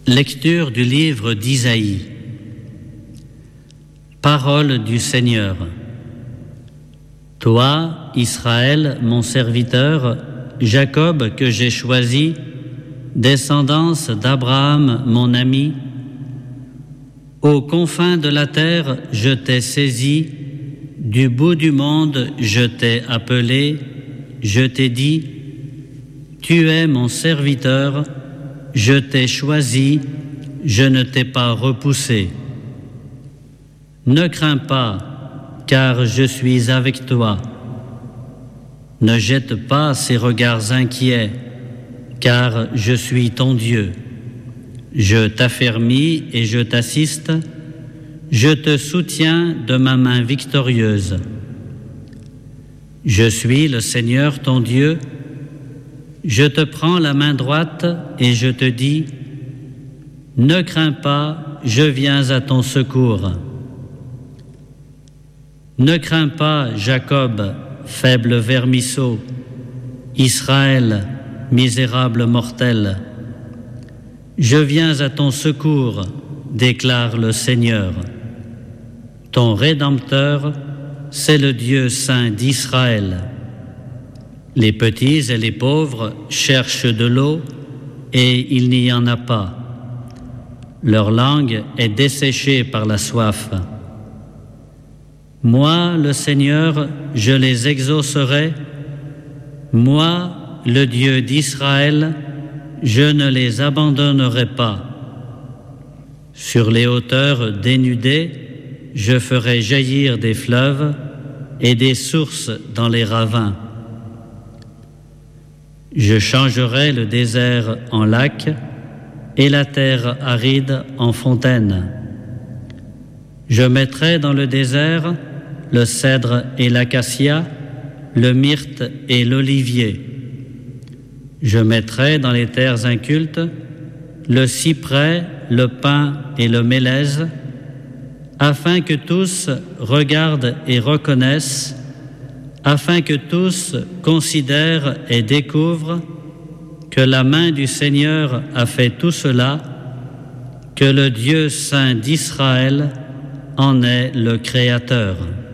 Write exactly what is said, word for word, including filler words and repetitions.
Lecture du livre d'Isaïe. Parole du Seigneur. Toi, Israël, mon serviteur, Jacob que j'ai choisi, descendance d'Abraham, mon ami, aux confins de la terre, je t'ai saisi, du bout du monde, je t'ai appelé, je t'ai dit, tu es mon serviteur, je t'ai choisi, je ne t'ai pas repoussé. Ne crains pas, car je suis avec toi. Ne jette pas ces regards inquiets, car je suis ton Dieu. Je t'affermis et je t'assiste, je te soutiens de ma main victorieuse. Je suis le Seigneur ton Dieu, je te prends la main droite et je te dis, ne crains pas, je viens à ton secours. Ne crains pas, Jacob, faible vermisseau, Israël, misérable mortel. Je viens à ton secours, déclare le Seigneur. Ton Rédempteur, c'est le Dieu saint d'Israël. Les petits et les pauvres cherchent de l'eau et il n'y en a pas. Leur langue est desséchée par la soif. Moi, le Seigneur, je les exaucerai. Moi, le Dieu d'Israël, je ne les abandonnerai pas. Sur les hauteurs dénudées, je ferai jaillir des fleuves et des sources dans les ravins. Je changerai le désert en lac et la terre aride en fontaine. Je mettrai dans le désert le cèdre et l'acacia, le myrte et l'olivier. Je mettrai dans les terres incultes le cyprès, le pin et le mélèze, afin que tous regardent et reconnaissent, afin que tous considèrent et découvrent que la main du Seigneur a fait tout cela, que le Dieu saint d'Israël en est le Créateur.